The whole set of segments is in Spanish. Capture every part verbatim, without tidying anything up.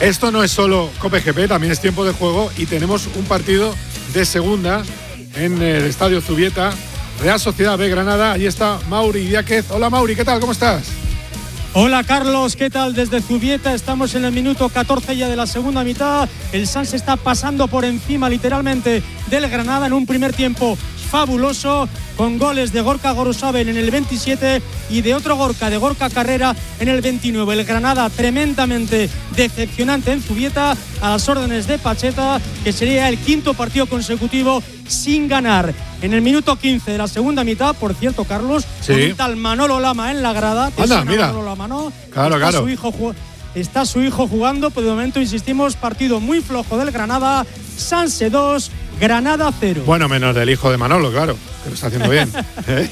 Esto no es solo Cope G P, también es tiempo de juego y tenemos un partido de segunda en el Estadio Zubieta, Real Sociedad B Granada. Ahí está Mauri Diáquez. Hola Mauri, ¿qué tal? ¿Cómo estás? Hola Carlos, ¿qué tal? Desde Zubieta estamos en el minuto catorce ya de la segunda mitad. El Sanse está pasando por encima literalmente del Granada en un primer tiempo fabuloso, con goles de Gorka Gorosabel en el veintisiete y de otro Gorka, de Gorka Carrera, en el veintinueve. El Granada tremendamente decepcionante en Zubieta, a las órdenes de Pacheta, que sería el quinto partido consecutivo sin ganar. En el minuto quince de la segunda mitad, por cierto, Carlos, sí, con un tal Manolo Lama en la grada. Anda, mira. Manolo Lama, ¿no? Claro, está claro. Su hijo, está su hijo jugando, pero de momento, insistimos, partido muy flojo del Granada. Sanse dos, Granada cero. Bueno, menos del hijo de Manolo, claro, que lo está haciendo bien. ¿Eh?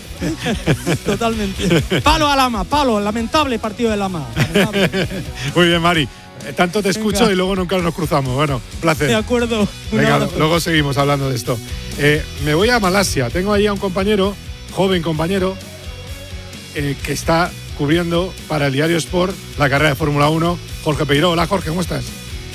Totalmente. Palo a Lama, palo, lamentable partido de Lama. Lamentable. Muy bien, Mari. Tanto te escucho. Venga. Y luego nunca nos cruzamos. Bueno, placer. De acuerdo. Venga, luego seguimos hablando de esto. Eh, me voy a Malasia. Tengo ahí a un compañero, joven compañero, eh, que está cubriendo para el Diario Sport la carrera de Fórmula uno, Jorge Peiró. Hola Jorge, ¿cómo estás?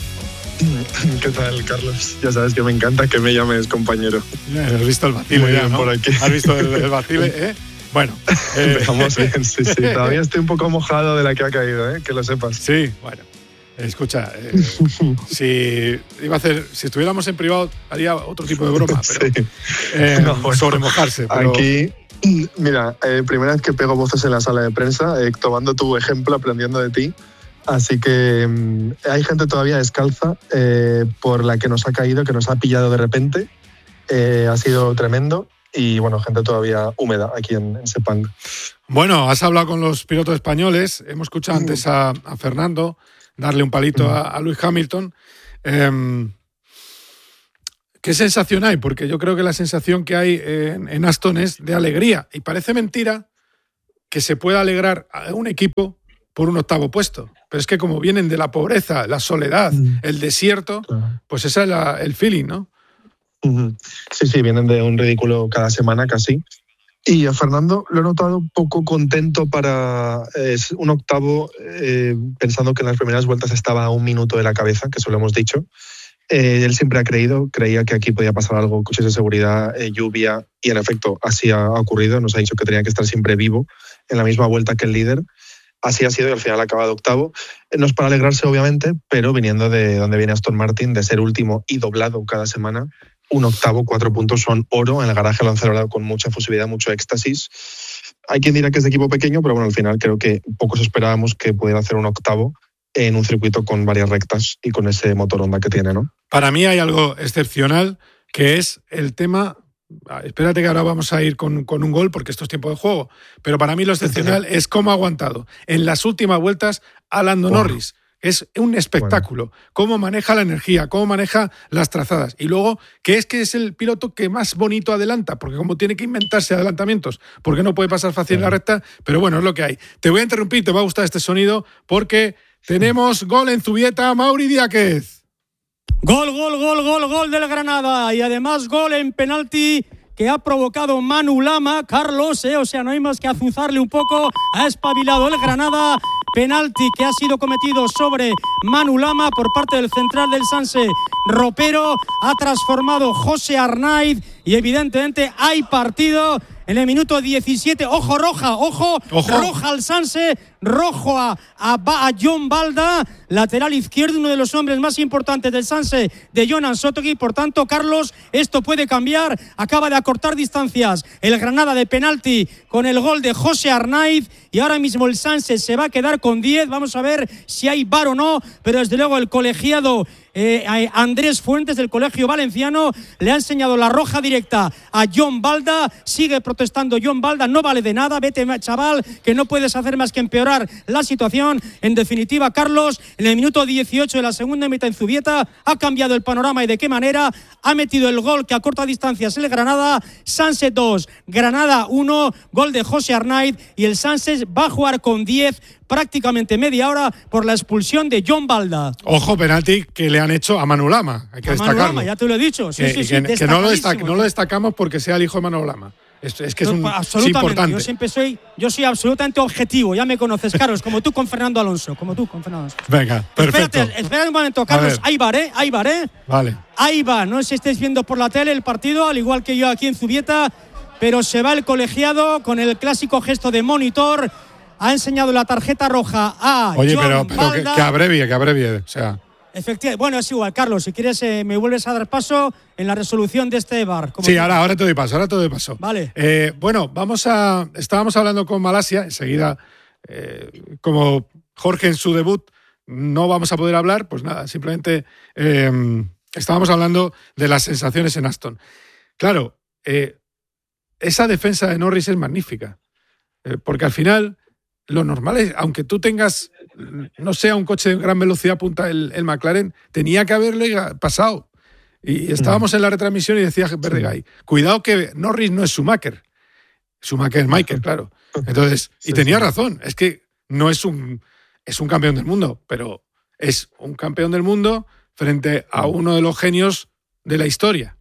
¿Qué tal, Carlos? Ya sabes que me encanta que me llames compañero. Has visto el vacile Muy ya, bien, ¿no? por aquí. Has visto el, el vacile, ¿eh? Bueno. Eh. Empezamos bien, sí, sí. Todavía estoy un poco mojado de la que ha caído, ¿eh? Que lo sepas. Sí, bueno. Escucha, eh, si iba a hacer, si estuviéramos en privado haría otro tipo de broma, pero sí. eh, no, bueno, sobre mojarse. Pero... Aquí, mira, eh, primera vez que pego voces en la sala de prensa, eh, tomando tu ejemplo, aprendiendo de ti. Así que mmm, hay gente todavía descalza eh, por la que nos ha caído, que nos ha pillado de repente. Eh, ha sido tremendo. Y bueno, gente todavía húmeda aquí en, en Sepang. Bueno, has hablado con los pilotos españoles. Hemos escuchado antes a, a Fernando darle un palito a, a Lewis Hamilton. Eh, ¿Qué sensación hay? Porque yo creo que la sensación que hay en, en Aston es de alegría. Y parece mentira que se pueda alegrar a un equipo por un octavo puesto. Pero es que como vienen de la pobreza, la soledad, mm. el desierto, claro, pues ese es la, el feeling, ¿no? Sí, sí, vienen de un ridículo cada semana casi. Y a Fernando lo he notado un poco contento para eh, un octavo, eh, pensando que en las primeras vueltas estaba a un minuto de la cabeza, que eso lo hemos dicho. Eh, él siempre ha creído, creía que aquí podía pasar algo, coches de seguridad, eh, lluvia, y en efecto así ha, ha ocurrido. Nos ha dicho que tenía que estar siempre vivo en la misma vuelta que el líder. Así ha sido y al final ha acabado octavo. No es para alegrarse, obviamente, pero viniendo de donde viene Aston Martin, de ser último y doblado cada semana, un octavo, cuatro puntos son oro. En el garaje lo han celebrado con mucha efusividad, mucho éxtasis. Hay quien dirá que es de equipo pequeño, pero bueno, al final creo que pocos esperábamos que pudiera hacer un octavo en un circuito con varias rectas y con ese motor Honda que tiene, ¿no? Para mí hay algo excepcional, que es el tema... Espérate que ahora vamos a ir con, con un gol porque esto es tiempo de juego, pero para mí lo excepcional es cómo ha aguantado en las últimas vueltas a Lando bueno. Norris. Es un espectáculo, bueno. Cómo maneja la energía, cómo maneja las trazadas. Y luego, que es que es el piloto que más bonito adelanta, porque como tiene que inventarse adelantamientos, porque no puede pasar fácil bueno. en la recta, pero bueno, es lo que hay. Te voy a interrumpir, te va a gustar este sonido, porque tenemos gol en Zubieta, Mauri Diáquez. Gol, gol, gol, gol, gol del Granada. Y además gol en penalti que ha provocado Manu Lama, Carlos, eh, o sea, no hay más que azuzarle un poco. Ha espabilado el Granada. Penalti que ha sido cometido sobre Manu Lama por parte del central del Sanse, Ropero. Ha transformado José Arnaiz y evidentemente hay partido en el minuto diecisiete. Ojo roja, ojo, ojo. roja al Sanse, rojo a, a, a John Balda, lateral izquierdo, uno de los hombres más importantes del Sanse, de Jonan Sotogui. Por tanto, Carlos, esto puede cambiar. Acaba de acortar distancias el Granada de penalti con el gol de José Arnaiz y ahora mismo el Sanse se va a quedar con diez. Vamos a ver si hay V A R o no, pero desde luego el colegiado Eh, Andrés Fuentes del Colegio Valenciano le ha enseñado la roja directa a John Balda. Sigue protestando John Balda, no vale de nada, vete chaval, que no puedes hacer más que empeorar la situación. En definitiva, Carlos, en el minuto dieciocho de la segunda mitad en Zubieta ha cambiado el panorama. ¿Y de qué manera? Ha metido el gol que a corta distancias el Granada. Sanse dos, Granada uno, gol de José Arnaiz, y el Sanse va a jugar con diez prácticamente media hora por la expulsión de John Balda. Ojo, penalti que le han hecho a Manu Lama, hay que a destacarlo. Manu Lama, ya te lo he dicho. Sí, que, sí, sí, que, que no, lo destac- no lo destacamos porque sea el hijo de Manu Lama. Es, es que es, un, no, es importante. Yo siempre soy, yo soy absolutamente objetivo. Ya me conoces, Carlos, como tú con Fernando Alonso, como tú con Fernando Alonso. Venga, perfecto. Espérate, espérate un momento, Carlos. Ahí va, ¿eh? Ahí va, ¿eh? Vale. Ahí va. No sé si estáis viendo por la tele el partido, al igual que yo aquí en Zubieta, pero se va el colegiado con el clásico gesto de monitor. Ha enseñado la tarjeta roja a Oye, John pero, pero que, que abrevie, que abrevie. O sea. Efectivamente. Bueno, es igual, Carlos. Si quieres, eh, me vuelves a dar paso en la resolución de este V A R. Sí, ahora, ahora te doy paso, ahora te doy paso. Vale. Eh, bueno, vamos a. Estábamos hablando con Malasia, enseguida, eh, como Jorge en su debut, no vamos a poder hablar, pues nada, simplemente eh, estábamos hablando de las sensaciones en Aston. Claro, eh, esa defensa de Norris es magnífica, eh, porque al final. Lo normal es, aunque tú tengas, no sea un coche de gran velocidad punta el, el McLaren, tenía que haberle pasado. Y estábamos en la retransmisión y decía Verdegay, cuidado que Norris no es Schumacher. Schumacher es Michael, claro. Entonces, y tenía razón, es que no es un, es un campeón del mundo, pero es un campeón del mundo frente a uno de los genios de la historia.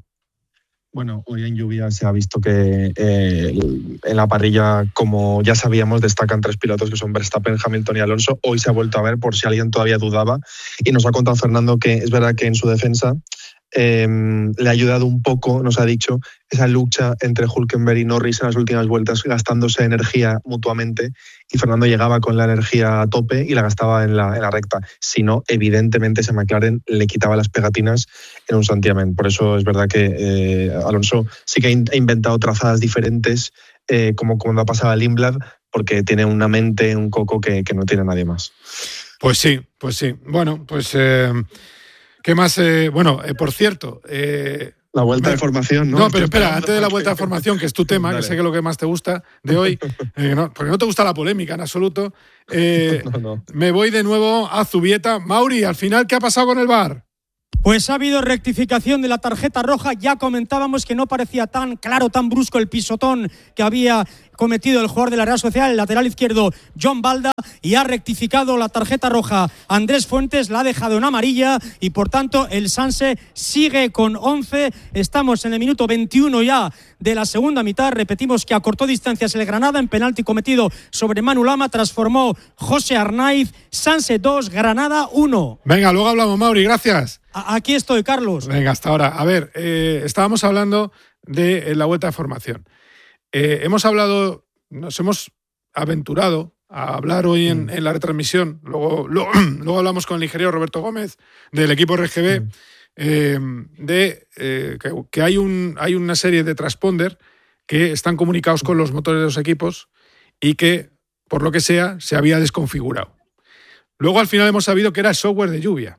Bueno, hoy en lluvia se ha visto que eh, en la parrilla, como ya sabíamos, destacan tres pilotos que son Verstappen, Hamilton y Alonso. Hoy se ha vuelto a ver por si alguien todavía dudaba. Y nos ha contado Fernando que es verdad que en su defensa eh, le ha ayudado un poco, nos ha dicho, esa lucha entre Hülkenberg y Norris en las últimas vueltas, gastándose energía mutuamente. Y Fernando llegaba con la energía a tope y la gastaba en la, en la recta. Si no, evidentemente ese McLaren le quitaba las pegatinas en un santiamén. Por eso es verdad que eh, Alonso sí que ha inventado trazadas diferentes, eh, como cuando ha pasado a Lindblad, porque tiene una mente, un coco que, que no tiene nadie más. Pues sí, pues sí. Bueno, pues eh, ¿qué más? Eh, bueno, eh, por cierto... Eh, La vuelta de formación, ¿no? No, pero espera, antes de la vuelta de formación, que es tu tema, Dale. que sé que es lo que más te gusta de hoy, eh, no, porque no te gusta la polémica en absoluto, eh, no, no. me voy de nuevo a Zubieta. Mauri, al final, ¿qué ha pasado con el V A R? Pues ha habido rectificación de la tarjeta roja. Ya comentábamos que no parecía tan claro, tan brusco el pisotón que había cometido el jugador de la Real Sociedad, el lateral izquierdo John Balda, y ha rectificado la tarjeta roja Andrés Fuentes, la ha dejado en amarilla y por tanto el Sanse sigue con once. Estamos en el minuto veintiuno ya de la segunda mitad. Repetimos que acortó distancias el Granada en penalti cometido sobre Manu Lama, transformó José Arnaiz. Sanse dos, Granada uno. Venga, luego hablamos, Mauri, gracias. A- aquí estoy, Carlos. Venga, hasta ahora. A ver, eh, estábamos hablando de eh, la vuelta de formación. Eh, hemos hablado, nos hemos aventurado a hablar hoy en, en la retransmisión, luego, luego, luego hablamos con el ingeniero Roberto Gómez del equipo R G B, mm. eh, de eh, que, que hay, un, hay una serie de transponder que están comunicados con los motores de los equipos y que, por lo que sea, se había desconfigurado. Luego al final hemos sabido que era el software de lluvia.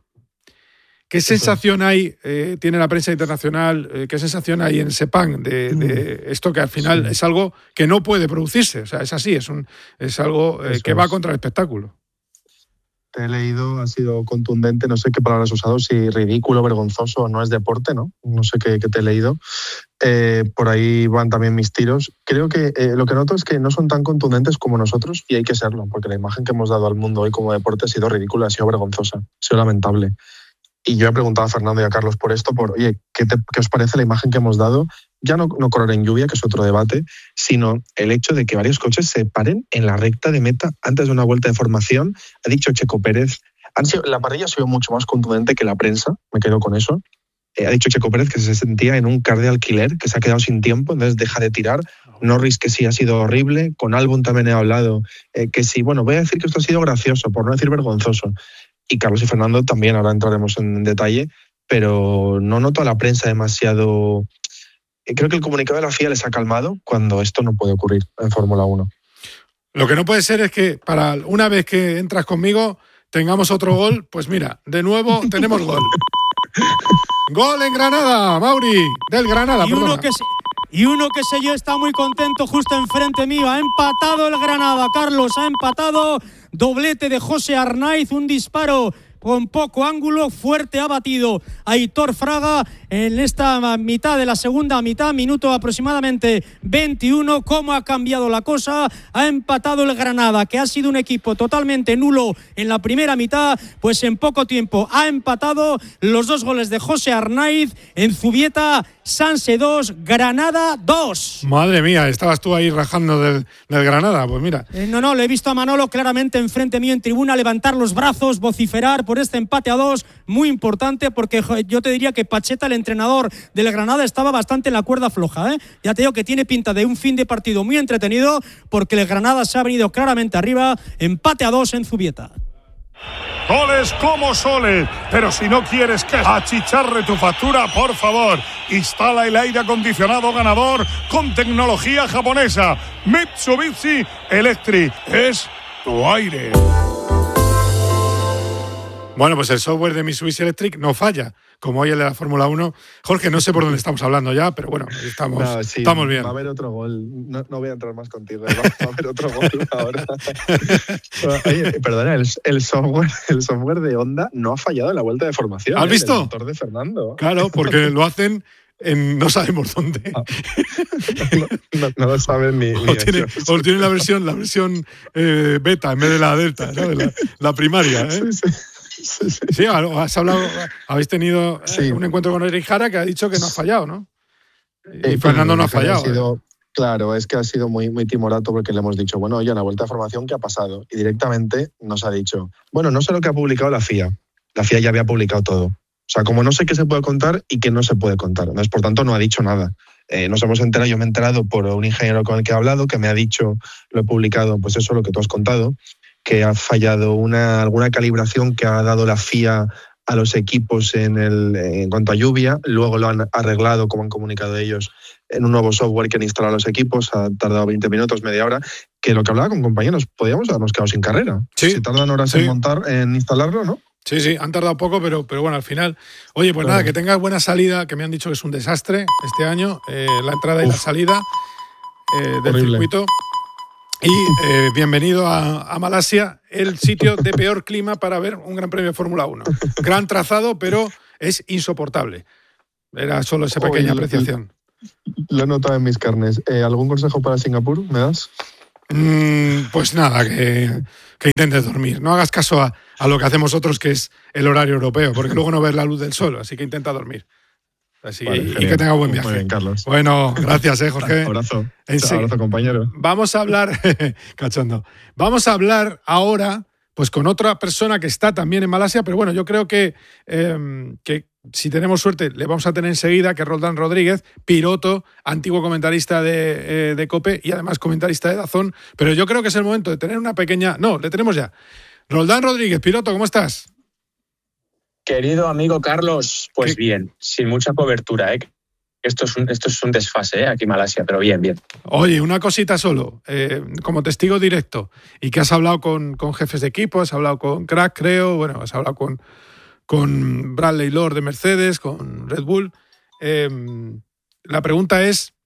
¿Qué sensación hay, eh, tiene la prensa internacional, eh, qué sensación hay en Sepang de, de esto que al final sí. es algo que no puede producirse? O sea, es así, es, un, es algo eh, que va contra el espectáculo. Te he leído, ha sido contundente, no sé qué palabras has usado, si ridículo, vergonzoso, no es deporte, ¿no? No sé qué, qué te he leído. Eh, por ahí van también mis tiros. Creo que eh, lo que noto es que no son tan contundentes como nosotros y hay que serlo, porque la imagen que hemos dado al mundo hoy como deporte ha sido ridícula, ha sido vergonzosa, ha sido lamentable. Y yo he preguntado a Fernando y a Carlos por esto, por, oye, ¿qué, te, qué os parece la imagen que hemos dado? Ya no, no correr en lluvia, que es otro debate, sino el hecho de que varios coches se paren en la recta de meta antes de una vuelta de formación. Ha dicho Checo Pérez, han sido, la parrilla ha sido mucho más contundente que la prensa, me quedo con eso. Eh, ha dicho Checo Pérez que se sentía en un car de alquiler, que se ha quedado sin tiempo, entonces deja de tirar. Norris, que sí ha sido horrible. Con Albon también he hablado, eh, que sí, bueno, voy a decir que esto ha sido gracioso, por no decir vergonzoso. Y Carlos y Fernando también, ahora entraremos en detalle, pero no noto a la prensa demasiado... Creo que el comunicado de la F I A les ha calmado cuando esto no puede ocurrir en Fórmula uno. Lo que no puede ser es que para una vez que entras conmigo tengamos otro gol. Pues mira, de nuevo tenemos gol. Gol en Granada, Mauri, del Granada. Y uno, que se, y uno que sé yo está muy contento justo enfrente mío. Ha empatado el Granada, Carlos, ha empatado. Doblete de José Arnaiz, un disparo con poco ángulo, fuerte, ha batido a Aitor Fraga en esta mitad de la segunda mitad, minuto aproximadamente veintiuno. ¿Cómo ha cambiado la cosa? Ha empatado el Granada, que ha sido un equipo totalmente nulo en la primera mitad, pues en poco tiempo ha empatado. Los dos goles de José Arnaiz en Zubieta. Sanse dos, Granada dos. Madre mía, estabas tú ahí rajando del, del Granada, pues mira. Eh, no, no, le he visto a Manolo claramente enfrente mío en tribuna levantar los brazos, vociferar por este empate a dos, muy importante, porque yo te diría que Pacheta, el entrenador del Granada, estaba bastante en la cuerda floja, ¿eh? Ya te digo que tiene pinta de un fin de partido muy entretenido, porque el Granada se ha venido claramente arriba, empate a dos en Zubieta. Goles como soles, pero si no quieres que achicharre tu factura, por favor, instala el aire acondicionado ganador con tecnología japonesa. Mitsubishi Electric es tu aire. Bueno, pues el software de Mitsubishi Electric no falla, como hoy el de la Fórmula uno. Jorge, no sé por dónde estamos hablando ya, pero bueno, estamos, no, sí, estamos bien. Va a haber otro gol. No, no voy a entrar más contigo. Va, va a haber otro gol ahora. Oye, perdona, el, el, software, el software de Honda no ha fallado en la vuelta de formación. ¿Has ¿eh? visto? El motor de Fernando. Claro, porque lo hacen en no sabemos dónde. Ah, no, no, no lo saben ni, ni o, tiene, o tiene la versión, la versión eh, beta en vez de la delta, ¿sabes? La, la primaria, ¿eh? Sí, sí. Sí, sí. sí, has hablado, habéis tenido eh, sí. un encuentro con Eric Jara que ha dicho que no ha fallado, ¿no? Y eh, Fernando no ha fallado. Ha sido, eh. Claro, es que ha sido muy, muy timorato porque le hemos dicho, bueno, oye, en la vuelta de formación, ¿qué ha pasado? Y directamente nos ha dicho, bueno, no sé lo que ha publicado la F I A. La F I A ya había publicado todo. O sea, como no sé qué se puede contar y qué no se puede contar. Entonces, por tanto, no ha dicho nada. Eh, nos hemos enterado, yo me he enterado por un ingeniero con el que he hablado, que me ha dicho, lo he publicado, pues eso, lo que tú has contado, que ha fallado una, alguna calibración que ha dado la F I A a los equipos en, el, en cuanto a lluvia. Luego lo han arreglado, como han comunicado ellos, en un nuevo software que han instalado los equipos. Ha tardado veinte minutos, media hora. Que lo que hablaba con compañeros, podíamos habernos quedado sin carrera. Sí, si tardan horas sí. en montar, en instalarlo, ¿no? Sí, sí, han tardado poco, pero, pero bueno, al final. Oye, pues claro. Nada, que tengas buena salida, que me han dicho que es un desastre este año, eh, la entrada y Uf. la salida eh, del Horrible. circuito. Y eh, bienvenido a, a Malasia, el sitio de peor clima para ver un Gran Premio de Fórmula uno. Gran trazado, pero es insoportable. Era solo esa pequeña Oye, apreciación. Lo he notado en mis carnes. Eh, ¿Algún consejo para Singapur me das? Mm, pues nada, que, que intentes dormir. No hagas caso a, a lo que hacemos otros, que es el horario europeo, porque luego no ves la luz del sol, así que intenta dormir. Así, vale, y, y que tenga buen viaje. Muy bien, Carlos. Bueno, gracias, eh, Jorge. Abrazo. Sí. Abrazo, compañero. Vamos a hablar, cachondo, vamos a hablar ahora pues con otra persona que está también en Malasia, pero bueno, yo creo que, eh, que si tenemos suerte le vamos a tener enseguida, que es Roldán Rodríguez, piloto, antiguo comentarista de, eh, de COPE y además comentarista de DAZN, pero yo creo que es el momento de tener una pequeña... No, le tenemos ya. Roldán Rodríguez, piloto, ¿cómo estás? Querido amigo Carlos, pues ¿Qué? bien, sin mucha cobertura, ¿eh? Esto es un, esto es un desfase, ¿eh? Aquí en Malasia, pero bien, bien. Oye, una cosita solo, eh, como testigo directo, y que has hablado con, con jefes de equipo, has hablado con Crack, creo, bueno, has hablado con, con Bradley Lord de Mercedes, con Red Bull. Eh, la pregunta es,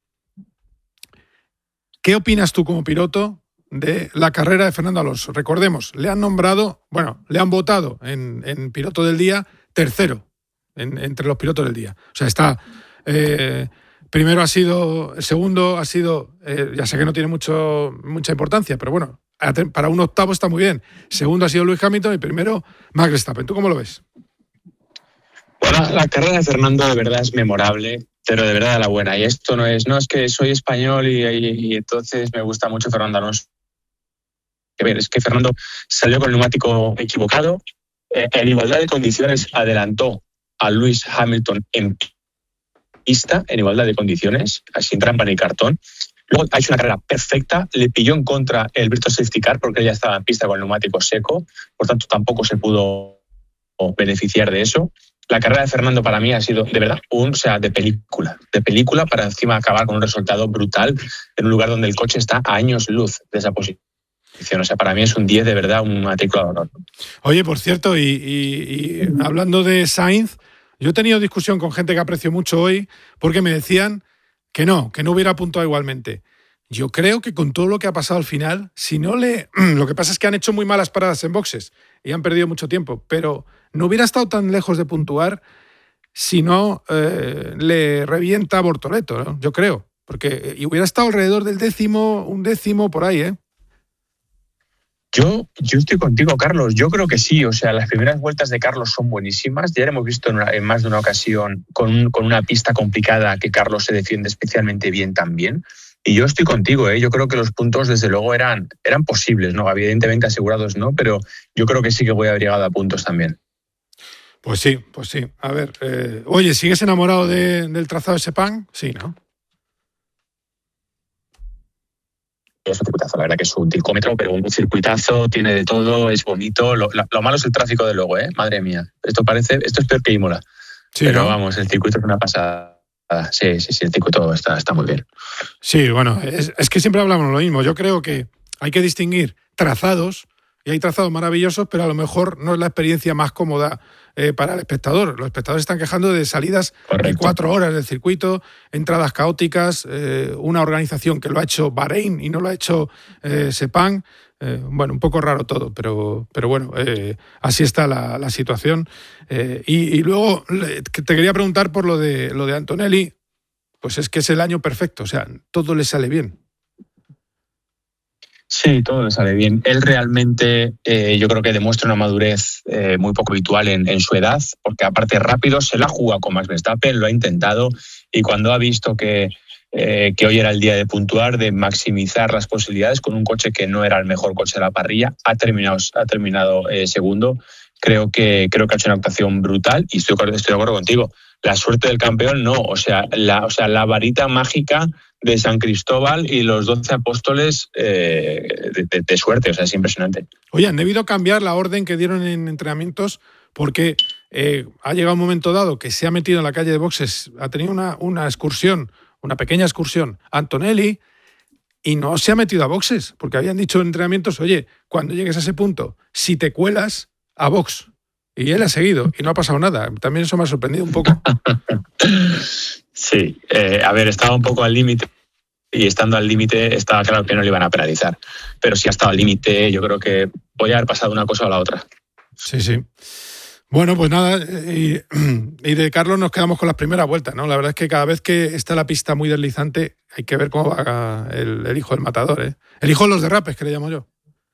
¿qué opinas tú como piloto de la carrera de Fernando Alonso? Recordemos, le han nombrado, bueno, le han votado en, en piloto del día tercero en, entre los pilotos del día. O sea, está... Eh, primero ha sido, el segundo ha sido, eh, ya sé que no tiene mucho, mucha importancia, pero bueno, para un octavo está muy bien. Segundo ha sido Lewis Hamilton y primero Max Verstappen. ¿Tú cómo lo ves? Bueno, la carrera de Fernando de verdad es memorable, pero de verdad de la buena. Y esto no es, no es que soy español y, y, y entonces me gusta mucho Fernando Alonso. A ver, es que Fernando salió con el neumático equivocado, eh, en igualdad de condiciones adelantó a Lewis Hamilton en pista, en igualdad de condiciones, sin trampa ni cartón. Luego ha hecho una carrera perfecta, le pilló en contra el Virtual Safety Car porque él ya estaba en pista con el neumático seco, por tanto tampoco se pudo beneficiar de eso. La carrera de Fernando para mí ha sido de verdad un, o sea, de película, de película para encima acabar con un resultado brutal en un lugar donde el coche está a años luz de esa posición. O sea, para mí es un diez de verdad, un matrícula de honor. Oye, por cierto, y, y, y hablando de Sainz, yo he tenido discusión con gente que aprecio mucho hoy porque me decían que no, que no hubiera puntuado igualmente. Yo creo que con todo lo que ha pasado al final, si no le... Lo que pasa es que han hecho muy malas paradas en boxes y han perdido mucho tiempo, pero no hubiera estado tan lejos de puntuar si no eh, le revienta a Bortoleto, ¿no? Yo creo, porque y hubiera estado alrededor del décimo, un décimo por ahí, ¿eh? Yo, yo estoy contigo, Carlos. Yo creo que sí. O sea, las primeras vueltas de Carlos son buenísimas. Ya lo hemos visto en, una, en más de una ocasión con, con una pista complicada que Carlos se defiende especialmente bien también. Y yo estoy contigo, ¿eh? Yo creo que los puntos, desde luego, eran, eran posibles, ¿no? Evidentemente asegurados, ¿no? Pero yo creo que sí que voy a haber llegado a puntos también. Pues sí, pues sí. A ver, eh, oye, ¿sigues enamorado de, del trazado de Sepang? Sí, ¿no? Es un circuitazo, la verdad que es un tilcómetro, pero un circuitazo, tiene de todo, es bonito. Lo, lo malo es el tráfico de luego, ¿eh? Madre mía. Esto parece, esto es peor que Imola. Sí, pero ¿no? Vamos, el circuito es una pasada. Sí, sí, sí, el circuito está, está muy bien. Sí, bueno, es, es que siempre hablamos lo mismo. Yo creo que hay que distinguir trazados, y hay trazados maravillosos, pero a lo mejor no es la experiencia más cómoda eh, para el espectador. Los espectadores están quejando de salidas de cuatro horas del circuito, entradas caóticas, eh, una organización que lo ha hecho Bahrein y no lo ha hecho eh, Sepang. Eh, bueno, un poco raro todo, pero, pero bueno, eh, así está la, la situación. Eh, y, y luego te quería preguntar por lo de, lo de Antonelli. Pues es que es el año perfecto, o sea, todo le sale bien. Sí, todo le sale bien. Él realmente eh, yo creo que demuestra una madurez eh, muy poco habitual en, en su edad, porque aparte rápido se la ha jugado con Max Verstappen, lo ha intentado, y cuando ha visto que, eh, que hoy era el día de puntuar, de maximizar las posibilidades con un coche que no era el mejor coche de la parrilla, ha terminado, ha terminado eh, segundo. Creo que, creo que ha hecho una actuación brutal y estoy, estoy de acuerdo contigo. La suerte del campeón no, o sea, la, o sea, la varita mágica de San Cristóbal y los doce apóstoles eh, de, de, de suerte, o sea, es impresionante. Oye, han debido cambiar la orden que dieron en entrenamientos porque eh, ha llegado un momento dado que se ha metido en la calle de boxes, ha tenido una, una excursión, una pequeña excursión, Antonelli, y no se ha metido a boxes, porque habían dicho en entrenamientos, oye, cuando llegues a ese punto, si te cuelas, a box. Y él ha seguido y no ha pasado nada. También eso me ha sorprendido un poco. Sí, eh, a ver, estaba un poco al límite y estando al límite estaba claro que no le iban a penalizar. Pero si ha estado al límite, yo creo que podía haber pasado una cosa o la otra. Sí, sí. Bueno, pues nada, y, y de Carlos nos quedamos con las primeras vueltas, ¿no? La verdad es que cada vez que está la pista muy deslizante hay que ver cómo va el, el hijo del matador, ¿eh? El hijo de los derrapes, que le llamo yo.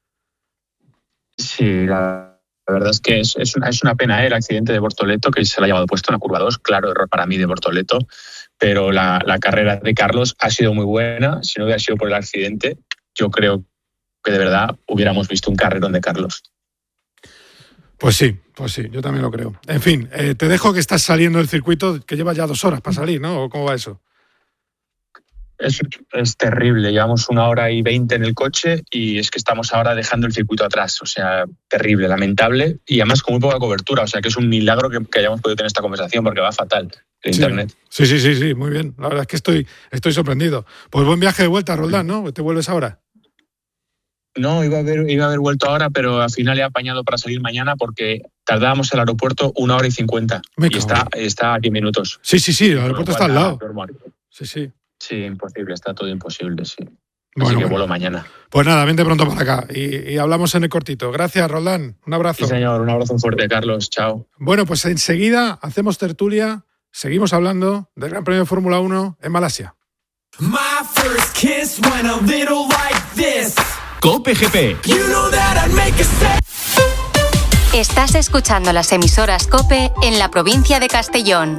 Sí, la... La verdad es que es, es, una, es una pena ¿eh? el accidente de Bortoleto, que se lo ha llevado puesto en la curva dos. Claro, error para mí de Bortoleto, pero la, la carrera de Carlos ha sido muy buena. Si no hubiera sido por el accidente, yo creo que de verdad hubiéramos visto un carrerón de Carlos. Pues sí, pues sí, yo también lo creo. En fin, eh, te dejo que estás saliendo del circuito, que lleva ya dos horas para salir, ¿no? ¿O cómo va eso? Es, es terrible, llevamos una hora y veinte en el coche y es que estamos ahora dejando el circuito atrás, o sea, terrible, lamentable y además con muy poca cobertura, o sea que es un milagro que, que hayamos podido tener esta conversación porque va fatal el sí, internet. Sí, sí, sí, sí, muy bien, la verdad es que estoy, estoy sorprendido. Pues buen viaje de vuelta, Roldán, ¿no? ¿Te vuelves ahora? No, iba a haber, iba a haber vuelto ahora, pero al final he apañado para salir mañana porque tardábamos en el aeropuerto una hora y cincuenta y está, está a diez minutos. Sí, sí, sí, el aeropuerto está al lado. Sí, sí. Sí, imposible, está todo imposible, sí. Así bueno, que bueno. vuelo mañana. Pues nada, vente pronto para acá y, y hablamos en el cortito. Gracias, Roldán. Un abrazo. Sí, señor, un abrazo fuerte, Carlos. Chao. Bueno, pues enseguida hacemos tertulia, seguimos hablando del Gran Premio de Fórmula uno en Malasia. My first kiss went a little like this. COPE G P. You know that I'd make a set. Estás escuchando las emisoras COPE en la provincia de Castellón.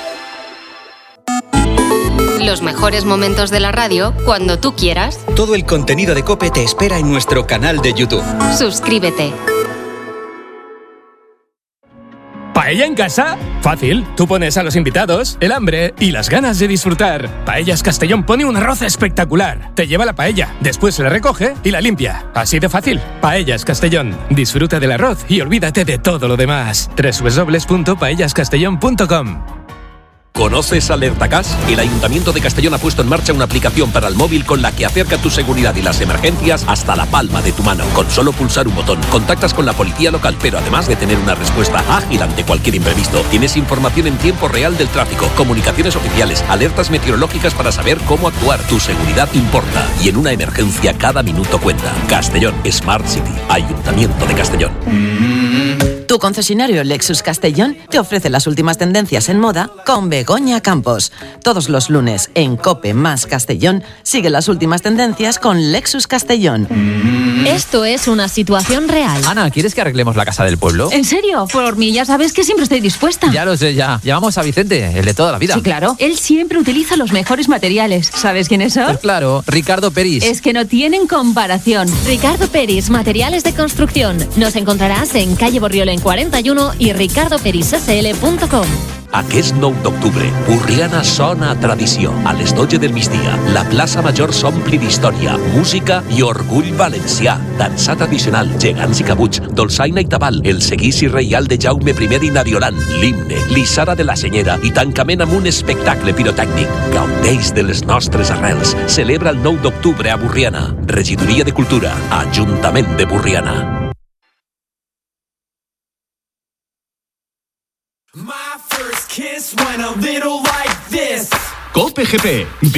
Los mejores momentos de la radio cuando tú quieras. Todo el contenido de COPE te espera en nuestro canal de YouTube. Suscríbete. ¿Paella en casa? Fácil. Tú pones a los invitados el hambre y las ganas de disfrutar. Paellas Castellón pone un arroz espectacular. Te lleva la paella, después la recoge y la limpia. Así de fácil. Paellas Castellón. Disfruta del arroz y olvídate de todo lo demás. doble u doble u doble u punto paellas castellón punto com. ¿Conoces AlertaCas? El Ayuntamiento de Castellón ha puesto en marcha una aplicación para el móvil con la que acerca tu seguridad y las emergencias hasta la palma de tu mano. Con solo pulsar un botón, contactas con la policía local, pero además de tener una respuesta ágil ante cualquier imprevisto, tienes información en tiempo real del tráfico, comunicaciones oficiales, alertas meteorológicas para saber cómo actuar. Tu seguridad importa y en una emergencia cada minuto cuenta. Castellón Smart City. Ayuntamiento de Castellón. Tu concesionario Lexus Castellón te ofrece las últimas tendencias en moda con Begoña Campos. Todos los lunes en COPE más Castellón sigue las últimas tendencias con Lexus Castellón. Esto es una situación real. Ana, ¿quieres que arreglemos la casa del pueblo? ¿En serio? Por mí ya sabes que siempre estoy dispuesta. Ya lo sé, ya. Llamamos a Vicente, el de toda la vida. Sí, claro. Él siempre utiliza los mejores materiales. ¿Sabes quiénes son? Pues claro, Ricardo Peris. Es que no tienen comparación. Ricardo Peris, materiales de construcción. Nos encontrarás en calle Borriolen cuarenta y uno y ricardo peris s l punto com. Aquest nou d'octubre, Borriana sona a tradició. A les dotze del migdia, la plaça Major s'ompli d'història, música i orgull valencià. Dansa tradicional, gegants i cabuts, dolçaina i tabal, el seguici reial de Jaume primer i Nariolan, l'himne, l'Issara de la Senyera i tancament amb un espectacle pirotècnic. Gaudeix de les nostres arrels. Celebra el nou d'octubre a Borriana. Regidoria de Cultura, Ajuntament de Borriana. My first kiss went a little like this. COPE G P.